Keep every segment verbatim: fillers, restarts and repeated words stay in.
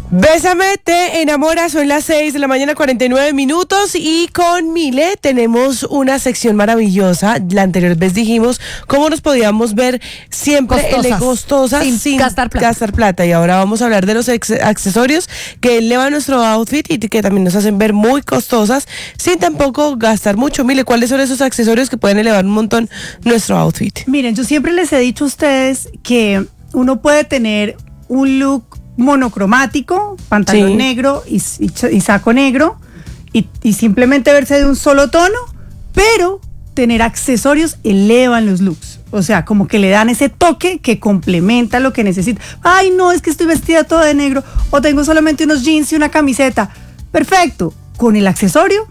Bésame, te enamora, son las seis de la mañana, cuarenta y nueve minutos, y con Mile tenemos una sección maravillosa. La anterior vez dijimos cómo nos podíamos ver siempre costosas, costosas sin, sin gastar, plata. gastar plata, y ahora vamos a hablar de los ex- accesorios que elevan nuestro outfit y que también nos hacen ver muy costosas sin tampoco gastar mucho. Mile, ¿cuáles son esos accesorios que pueden elevar un montón nuestro outfit? Miren, yo siempre les he dicho a ustedes que uno puede tener un look monocromático, pantalón sí. negro y, y, y saco negro y, y simplemente verse de un solo tono, pero tener accesorios elevan los looks, o sea, como que le dan ese toque que complementa lo que necesita. Ay, no, es que estoy vestida toda de negro o tengo solamente unos jeans y una camiseta. Perfecto, con el accesorio,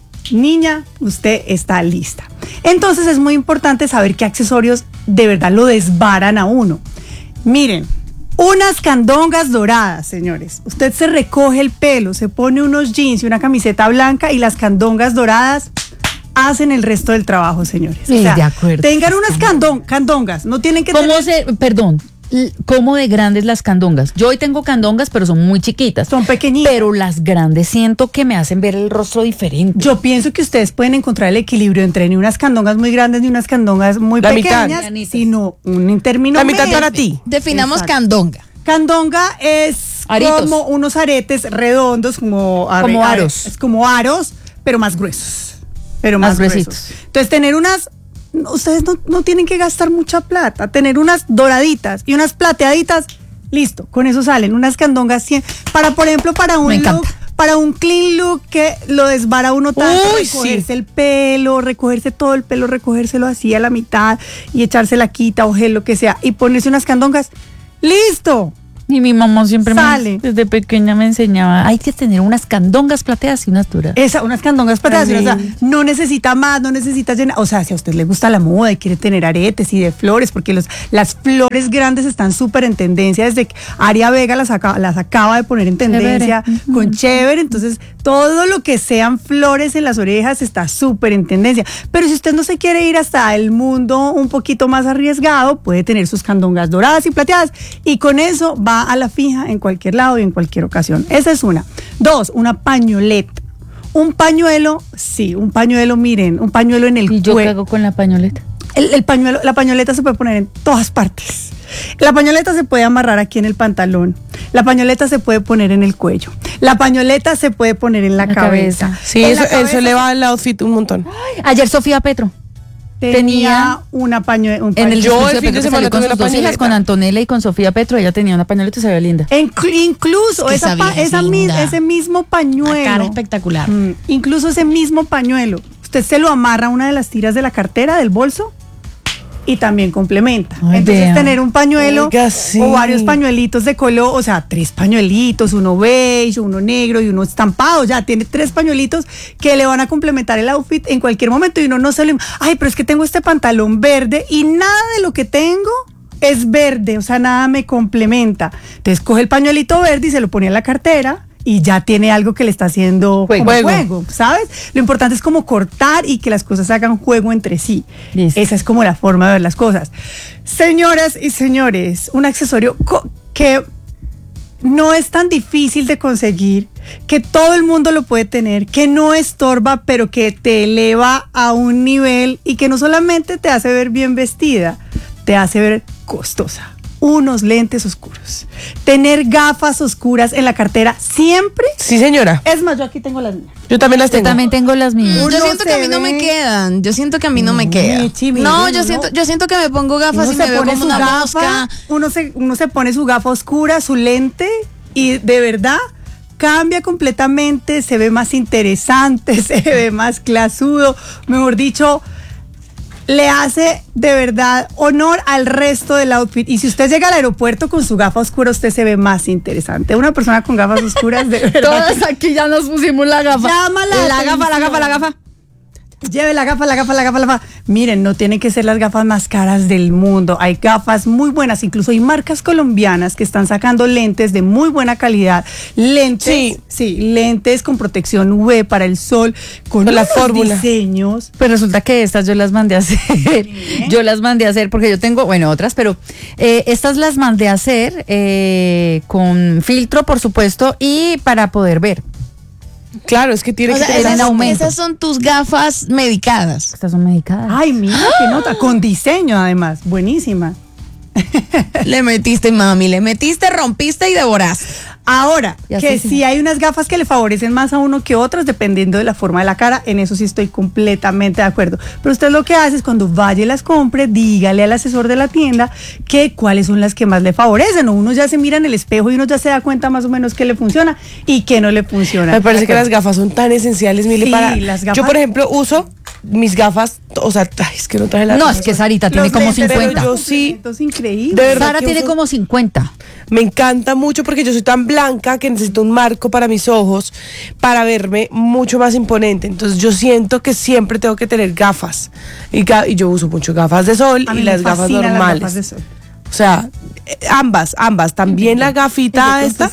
niña, usted está lista. Entonces es muy importante saber qué accesorios de verdad lo desbaran a uno. Miren, unas candongas doradas, señores. Usted se recoge el pelo, se pone unos jeans y una camiseta blanca y las candongas doradas hacen el resto del trabajo, señores. Sí, o sea, de acuerdo. Tengan unas candon, candongas, no tienen que ¿Cómo tener... se, perdón, cómo de grandes las candongas? Yo hoy tengo candongas, pero son muy chiquitas. Son pequeñitas. Pero las grandes siento que me hacen ver el rostro diferente. Yo pienso que ustedes pueden encontrar el equilibrio entre ni unas candongas muy grandes ni unas candongas muy la pequeñas, mitad, sino un término la mitad medio. para ti. Definamos Exacto. candonga. Candonga es Aritos. como unos aretes redondos, como, como a, aros. Es como aros, pero más gruesos. Pero más, más gruesitos. gruesos. Entonces, tener unas, ustedes no, no tienen que gastar mucha plata. Tener unas doraditas y unas plateaditas, listo, con eso salen. Unas candongas cien. Para, por ejemplo, para un Me look, encanta. para un clean look que lo desbara uno tanto, Uy, recogerse sí. el pelo, recogerse todo el pelo, recogérselo así a la mitad y echarse la quita o gel, lo que sea, y ponerse unas candongas, ¡listo! Y mi mamá siempre Sale. me, desde pequeña me enseñaba, hay que tener unas candongas plateadas y unas duras. Esa, unas candongas plateadas, Ay, o sea, no necesita más, no necesita llenar, o sea, si a usted le gusta la moda y quiere tener aretes y de flores, porque los, las flores grandes están súper en tendencia, desde que Aria Vega las, acaba, las acaba de poner en tendencia, Chévere. con chévere, entonces todo lo que sean flores en las orejas está súper en tendencia, pero si usted no se quiere ir hasta el mundo un poquito más arriesgado, puede tener sus candongas doradas y plateadas, y con eso va a la fija en cualquier lado y en cualquier ocasión. Esa es una. Dos, una pañoleta. Un pañuelo, sí, un pañuelo, miren, un pañuelo en el ¿Y yo qué cuello. hago con la pañoleta? El, el pañuelo, la pañoleta se puede poner en todas partes. La pañoleta se puede amarrar aquí en el pantalón. La pañoleta se puede poner en el cuello. La pañoleta se puede poner en la, La cabeza. cabeza. Sí, En eso, la cabeza eso eleva el outfit un montón. Ayer Sofía Petro tenía, tenía una pañuelo. en el Yo discurso el de fin de Petro que semana salió con tuve sus una dos hijas, pañoleta. con Antonella y con Sofía Petro, ella tenía una pañoleta y se veía linda. Incluso Es que esa esa pa- vieja es esa mi- linda. ese mismo pañuelo. La cara espectacular. Mm, incluso ese mismo pañuelo, usted se lo amarra a una de las tiras de la cartera, del bolso, y también complementa. Ay, Entonces vea. tener un pañuelo Oiga, sí. o varios pañuelitos de color, o sea, tres pañuelitos, uno beige, uno negro y uno estampado, ya tiene tres pañuelitos que le van a complementar el outfit en cualquier momento, y uno no se le, ay, pero es que tengo este pantalón verde y nada de lo que tengo es verde, o sea, nada me complementa. Entonces coge el pañuelito verde y se lo pone en la cartera y ya tiene algo que le está haciendo Juego. como juego, ¿sabes? Lo importante es como cortar y que las cosas hagan juego entre sí. Listo. Esa es como la forma de ver las cosas. Señoras y señores, un accesorio co- que no es tan difícil de conseguir, que todo el mundo lo puede tener, que no estorba, pero que te eleva a un nivel y que no solamente te hace ver bien vestida, te hace ver costosa. Unos lentes oscuros. Tener gafas oscuras en la cartera siempre. Sí, señora. Es más, yo aquí tengo las mías. Yo también las Yo tengo. también tengo las mías. Uno Yo siento que a mí se no me ve- quedan. Yo siento que a mí no me quedan. Michi, miren, No, yo uno- siento, yo siento que me pongo gafas Uno y me se veo pone como su una gafa, mosca. uno se, uno se pone su gafa oscura, su lente, y de verdad cambia completamente, se ve más interesante, se ve más clasudo, mejor dicho, le hace de verdad honor al resto del outfit. Y si usted llega al aeropuerto con su gafa oscura, usted se ve más interesante. Una persona con gafas oscuras, de verdad. Todas aquí ya nos pusimos la gafa. Llama la la gafa, la gafa, la gafa. Lleve la gafa, la gafa, la gafa, la gafa. Miren, no tienen que ser las gafas más caras del mundo. Hay gafas muy buenas, incluso hay marcas colombianas que están sacando lentes de muy buena calidad. Lentes, Sí. sí, lentes con protección U V para el sol, con, Con la unos fórmula. diseños. Pues resulta que estas yo las mandé a hacer. Yo las mandé a hacer porque yo tengo, bueno, otras, pero eh, estas las mandé a hacer eh, con filtro, por supuesto, y para poder ver. Claro, es que tiene O que sea, tener en esas, aumento. esas son tus gafas medicadas. Estas son medicadas. Ay, mira, qué nota. Con diseño, además. Buenísima. Le metiste, mami, le metiste, rompiste y devoraste. Ahora, Ya que sé, sí. si hay unas gafas que le favorecen más a uno que otras, dependiendo de la forma de la cara, en eso sí estoy completamente de acuerdo. Pero usted lo que hace es cuando vaya y las compre, dígale al asesor de la tienda que cuáles son las que más le favorecen. O uno ya se mira en el espejo y uno ya se da cuenta más o menos qué le funciona y qué no le funciona. Me parece que ¿De las gafas son tan esenciales, Mili, Sí, para... las gafas- Yo, por ejemplo, uso mis gafas, o sea, ay, es que no traje las No, gafas. es que Sarita tiene Los como lentes, pero cincuenta. yo sí- Es increíble. De verdad Sara que tiene uso- como cincuenta. Me encanta mucho porque yo soy tan blanca que necesito un marco para mis ojos para verme mucho más imponente. Entonces yo siento que siempre tengo que tener gafas. Y, ga- y yo uso mucho gafas de sol A mí y me las gafas fascinan las normales. gafas de sol. O sea, eh, ambas, ambas. También la gafita esta.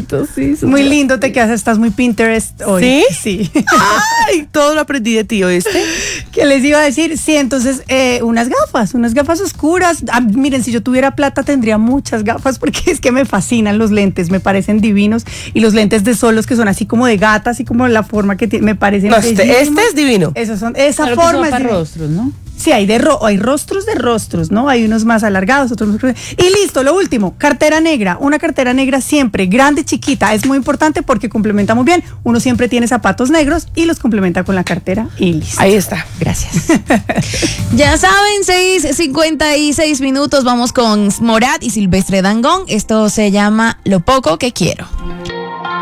Muy lindo te quedas, estás muy Pinterest hoy. ¿Sí? Sí. Ay, todo lo aprendí de ti, ¿oíste? ¿Qué les iba a decir? Sí, entonces, eh, unas gafas, unas gafas oscuras. Ah, miren, si yo tuviera plata tendría muchas gafas porque es que me fascinan los lentes, me parecen divinos. Y los lentes de sol, los que son así como de gata, así como la forma que tiene, me parecen No, este, bellísimos. este es divino. Esos son, esa Claro que son forma es para divina. rostros, ¿no? Sí, hay, de ro- hay rostros de rostros, ¿no? Hay unos más alargados, otros más... Y listo, lo último, cartera negra. Una cartera negra siempre, grande, chiquita, es muy importante porque complementa muy bien. Uno siempre tiene zapatos negros y los complementa con la cartera y listo. Ahí está. Gracias. Ya saben, seis cincuenta y seis minutos. Vamos con Morat y Silvestre Dangond. Esto se llama Lo poco que quiero.